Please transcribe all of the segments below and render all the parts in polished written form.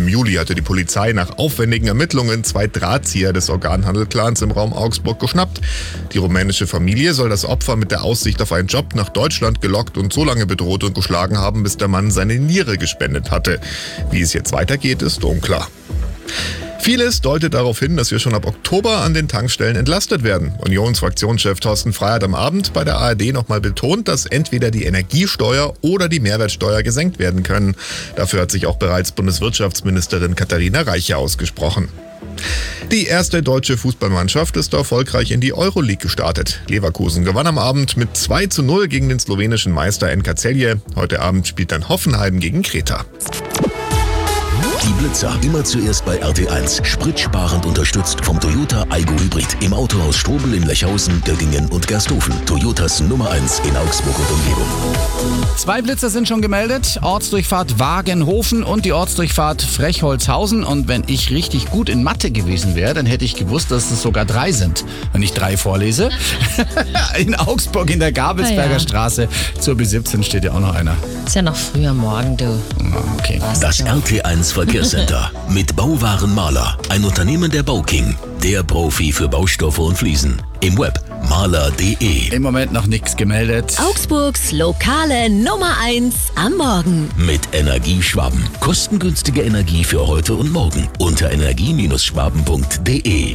Juli hatte die Polizei nach aufwendigen Ermittlungen 2 Drahtzieher des Organhandelclans im Raum Augsburg geschnappt. Die rumänische Familie soll das Opfer mit der Aussicht auf einen Job nach Deutschland gelockt und so lange bedroht und geschlagen haben, bis der Mann seine Niere gespendet hatte. Wie es jetzt weitergeht, ist unklar. Vieles deutet darauf hin, dass wir schon ab Oktober an den Tankstellen entlastet werden. Unionsfraktionschef Thorsten Frey hat am Abend bei der ARD nochmal betont, dass entweder die Energiesteuer oder die Mehrwertsteuer gesenkt werden können. Dafür hat sich auch bereits Bundeswirtschaftsministerin Katharina Reiche ausgesprochen. Die erste deutsche Fußballmannschaft ist erfolgreich in die Euroleague gestartet. Leverkusen gewann am Abend mit 2:0 gegen den slowenischen Meister NK Celje. Heute Abend spielt dann Hoffenheim gegen Kreta. Die Blitzer immer zuerst bei RT1. Spritsparend unterstützt vom Toyota Aygo Hybrid. Im Autohaus Strobel in Lechhausen, Göttingen und Gersthofen. Toyotas Nummer 1 in Augsburg und Umgebung. 2 Blitzer sind schon gemeldet. Ortsdurchfahrt Wagenhofen und die Ortsdurchfahrt Frechholzhausen. Und wenn ich richtig gut in Mathe gewesen wäre, dann hätte ich gewusst, dass es sogar 3 sind. Wenn ich 3 vorlese. In Augsburg in der Gabelsberger Straße. Zur B17 steht ja auch noch einer. Ist ja noch früh am Morgen, du. Okay. Das RT1 Verkehrscenter mit Bauwaren Maler. Ein Unternehmen der Bauking. Der Profi für Baustoffe und Fliesen. Im Web maler.de. Im Moment noch nichts gemeldet. Augsburgs lokale Nummer 1 am Morgen. Mit Energieschwaben. Kostengünstige Energie für heute und morgen. Unter energie-schwaben.de.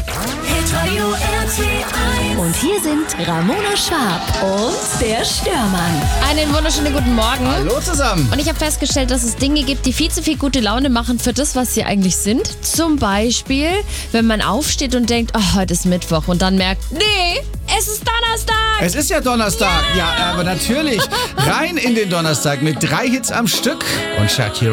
Und hier sind Ramona Schwab und der Störmann. Einen wunderschönen guten Morgen. Hallo zusammen. Und ich habe festgestellt, dass es Dinge gibt, die viel zu viel gute Laune machen für das, was sie eigentlich sind. Zum Beispiel, wenn man aufsteht und denkt, oh, heute ist Mittwoch und dann merkt, nee, es ist Donnerstag. Es ist ja Donnerstag. Ja, aber natürlich. Rein in den Donnerstag mit 3 Hits am Stück. Und Shakira